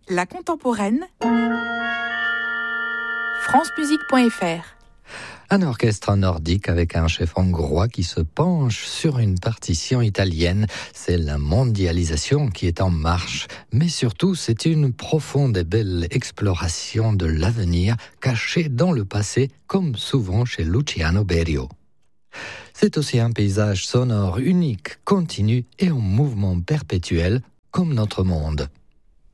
la contemporaine. francemusique.fr. Un orchestre nordique avec un chef hongrois qui se penche sur une partition italienne. C'est la mondialisation qui est en marche. Mais surtout, c'est une profonde et belle exploration de l'avenir caché dans le passé, comme souvent chez Luciano Berio. C'est aussi un paysage sonore unique, continu et en mouvement perpétuel, comme notre monde.